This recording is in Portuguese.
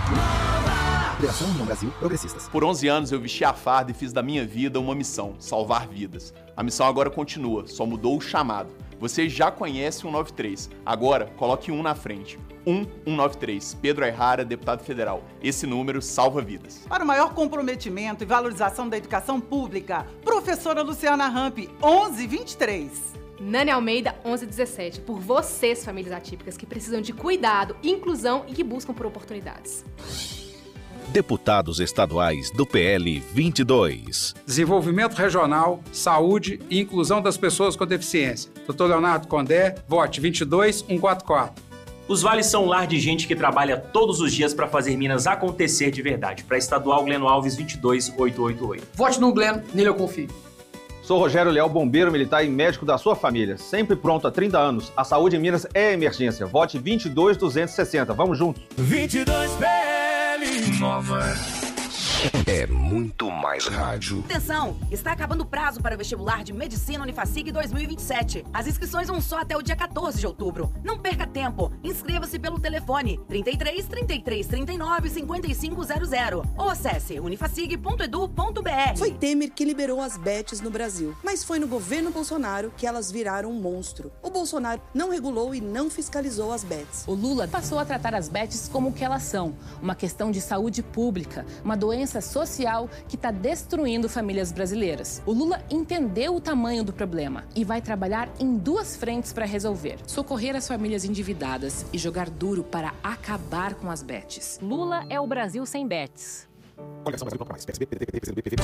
Federação União Brasil Progressistas. Por 11 anos eu vesti a farda e fiz da minha vida uma missão, salvar vidas. A missão agora continua, só mudou o chamado. Você já conhece o 193, agora coloque um na frente. 193, Pedro Ayrara, deputado federal. Esse número salva vidas. Para o maior comprometimento e valorização da educação pública, professora Luciana Ramp, 1123. Nani Almeida, 1117, por vocês, famílias atípicas, que precisam de cuidado, inclusão e que buscam por oportunidades. Deputados estaduais do PL 22. Desenvolvimento regional, saúde e inclusão das pessoas com deficiência. Dr. Leonardo Condé, vote 22144. Os vales são um lar de gente que trabalha todos os dias para fazer Minas acontecer de verdade. Para Estadual Gleno Alves 22888. Vote no Gleno, nele eu confio. Sou Rogério Leal, bombeiro militar e médico da sua família. Sempre pronto há 30 anos. A saúde em Minas é emergência. Vote 22260. Vamos juntos. 22 PL Nova. É muito mais rádio. Atenção! Está acabando o prazo para o vestibular de Medicina Unifacig 2027. As inscrições vão só até o dia 14 de outubro. Não perca tempo. Inscreva-se pelo telefone 33 33 39 5500 ou acesse unifacig.edu.br. Foi Temer que liberou as bets no Brasil, mas foi no governo Bolsonaro que elas viraram um monstro. O Bolsonaro não regulou e não fiscalizou as bets. O Lula passou a tratar as bets como o que elas são, uma questão de saúde pública, uma doença social que está destruindo famílias brasileiras. O Lula entendeu o tamanho do problema e vai trabalhar em duas frentes para resolver: socorrer as famílias endividadas e jogar duro para acabar com as bets. Lula é o Brasil sem bets. Coligação Brasil, PSB, PDT, PCdoB, PV.